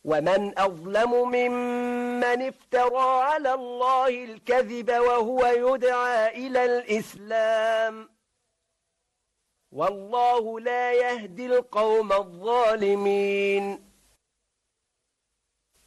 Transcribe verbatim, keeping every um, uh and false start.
ومن أظلم ممن افترى على الله الكذب وهو يدعى إلى الإسلام والله لا يهدي القوم الظالمين